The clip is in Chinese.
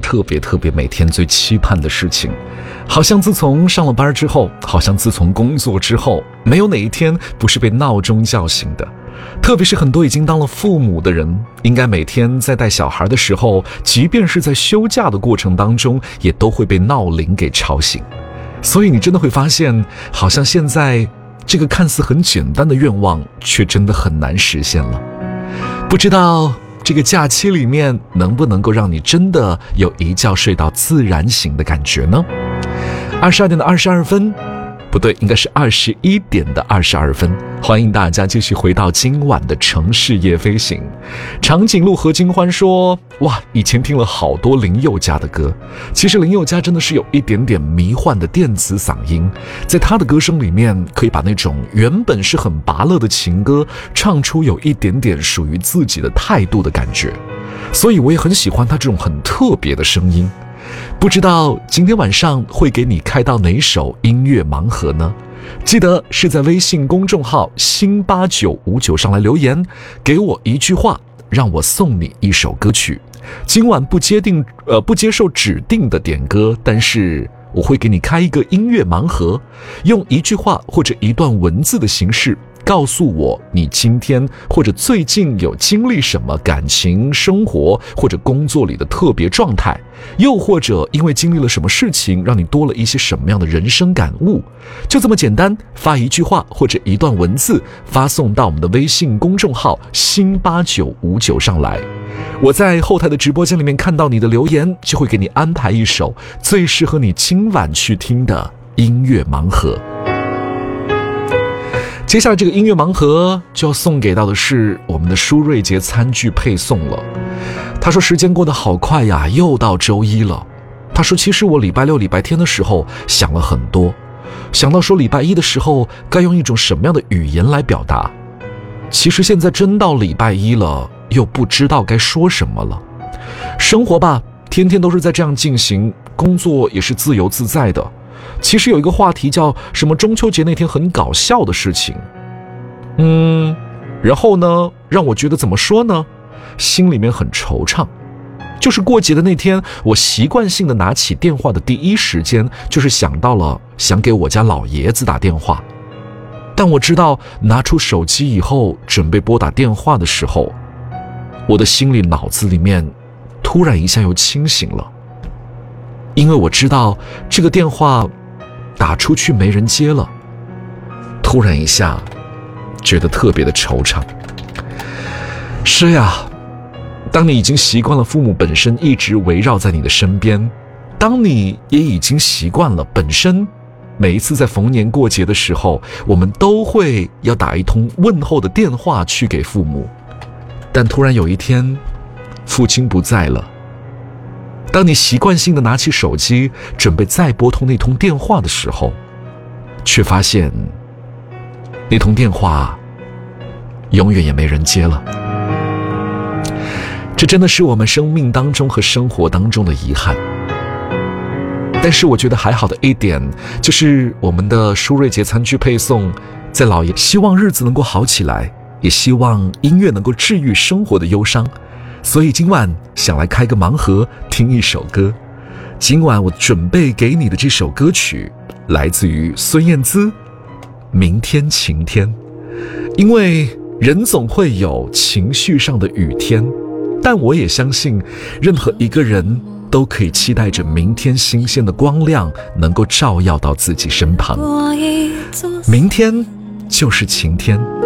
特别每天最期盼的事情。好像自从上了班之后，好像自从工作之后，没有哪一天不是被闹钟叫醒的。特别是很多已经当了父母的人，应该每天在带小孩的时候，即便是在休假的过程当中，也都会被闹铃给吵醒。所以你真的会发现，好像现在这个看似很简单的愿望，却真的很难实现了。不知道这个假期里面能不能够让你真的有一觉睡到自然醒的感觉呢？22点的22分，不对，应该是21点的22分。欢迎大家继续回到今晚的城市夜飞行。长颈鹿何金欢说，哇，以前听了好多林宥嘉的歌，其实林宥嘉真的是有一点点迷幻的电子嗓音，在他的歌声里面可以把那种原本是很拔辣的情歌唱出有一点点属于自己的态度的感觉，所以我也很喜欢他这种很特别的声音。不知道今天晚上会给你开到哪首音乐盲盒呢？记得是在微信公众号新8959上来留言，给我一句话，让我送你一首歌曲。今晚不接受指定的点歌，但是我会给你开一个音乐盲盒，用一句话或者一段文字的形式告诉我你今天或者最近有经历什么感情、生活或者工作里的特别状态，又或者因为经历了什么事情让你多了一些什么样的人生感悟。就这么简单，发一句话或者一段文字发送到我们的微信公众号新8959上来，我在后台的直播间里面看到你的留言，就会给你安排一首最适合你今晚去听的音乐盲盒。接下来这个音乐盲盒就要送给到的是我们的舒瑞节餐具配送了。他说时间过得好快呀，又到周一了。他说其实我礼拜六礼拜天的时候想了很多，想到说礼拜一的时候该用一种什么样的语言来表达，其实现在真到礼拜一了，又不知道该说什么了。生活吧，天天都是在这样进行，工作也是自由自在的。其实有一个话题叫什么中秋节那天很搞笑的事情，然后呢让我觉得怎么说呢，心里面很惆怅。就是过节的那天，我习惯性的拿起电话的第一时间就是想到了想给我家老爷子打电话，但我知道拿出手机以后准备拨打电话的时候，我的心里脑子里面突然一下又清醒了，因为我知道这个电话打出去没人接了，突然一下觉得特别的惆怅。是呀，当你已经习惯了父母本身一直围绕在你的身边，当你也已经习惯了本身每一次在逢年过节的时候，我们都会要打一通问候的电话去给父母，但突然有一天父亲不在了，当你习惯性的拿起手机准备再拨通那通电话的时候，却发现那通电话永远也没人接了。这真的是我们生命当中和生活当中的遗憾。但是我觉得还好的一点，就是我们的舒瑞节餐具配送，在老爷希望日子能够好起来，也希望音乐能够治愈生活的忧伤，所以今晚想来开个盲盒，听一首歌。今晚我准备给你的这首歌曲来自于孙燕姿，明天晴天。因为人总会有情绪上的雨天，但我也相信任何一个人都可以期待着明天新鲜的光亮能够照耀到自己身旁。明天就是晴天。